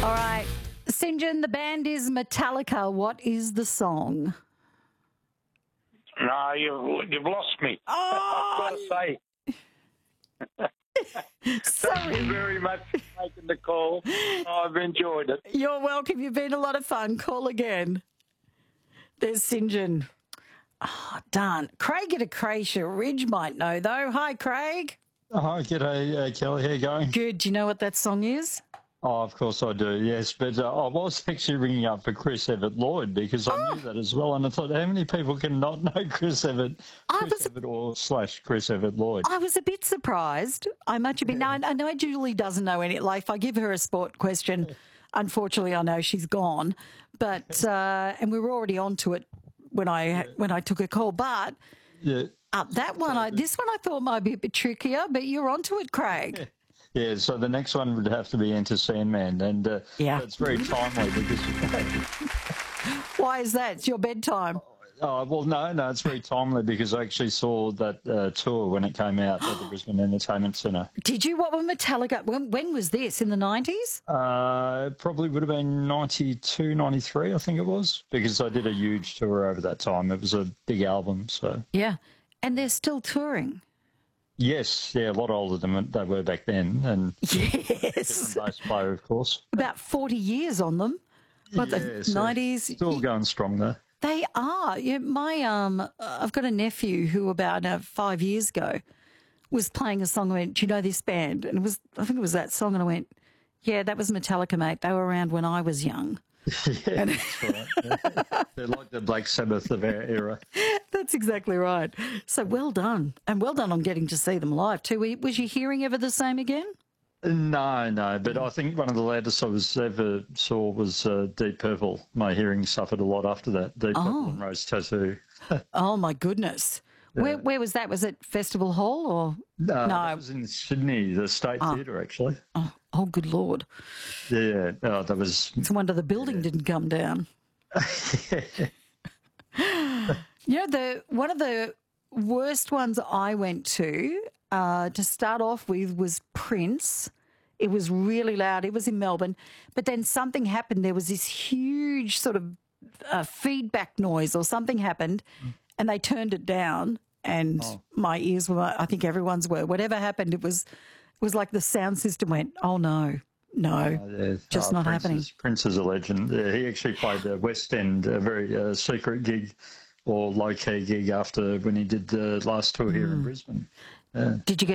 All right. St. John, the band is Metallica. What is the song? No, you've lost me. I've got to say. Sorry. Thank you very much for taking the call. I've enjoyed it. You're welcome. You've been a lot of fun. Call again. There's St. John. Oh, darn. Craig at Acacia Ridge might know, though. Hi, Craig. Hi, g'day, Kelly. How you going? Good. Do you know what that song is? Oh, of course I do, yes. But I was actually ringing up for Chris Evert-Lloyd because I knew that as well. And I thought, how many people can not know Chris Evert or / Chris Evert-Lloyd? I was a bit surprised. I much have been. Now, I know Julie doesn't know any. Like, if I give her a sport question, unfortunately, I know she's gone. But and we were already onto it when I took a call. But Yeah. this one I thought might be a bit trickier. But you're onto it, Craig. Yeah, so the next one would have to be Enter Sandman, and that's very timely because... Why is that? It's your bedtime. well, no, it's very timely because I actually saw that tour when it came out at the Brisbane Entertainment Centre. Did you? What were Metallica? When was this? In the 90s? Probably would have been 92, 93, I think it was, because I did a huge tour over that time. It was a big album, so... Yeah, and they're still touring. Yes, yeah, a lot older than they were back then, and yes, different bass player, of course. About 40 years on them. But the 90s, still going strong though. They are. Yeah, I've got a nephew who about 5 years ago was playing a song. I went, "Do you know this band?" And I think it was that song, and I went, "Yeah, that was Metallica, mate. They were around when I was young." Yeah, that's right. They're like the Black Sabbath of our era. That's exactly right. So well done. And well done on getting to see them live too. Was your hearing ever the same again? No, but I think one of the loudest I ever saw was Deep Purple. My hearing suffered a lot after that. Deep Purple and Rose Tattoo. Oh, my goodness. Yeah. Where was that? Was it Festival Hall or? No, it was in Sydney, the State Theatre, actually. Oh, good Lord. Yeah, that was... It's a wonder the building didn't come down. You know, one of the worst ones I went to start off with was Prince. It was really loud. It was in Melbourne. But then something happened. There was this huge sort of feedback noise or something happened, and they turned it down, and my ears were, I think everyone's were. Whatever happened, it was like the sound system went, oh, no, just not happening. Prince is a legend. He actually played the West End, a very secret gig or low-key gig after when he did the last tour here in Brisbane. Did you get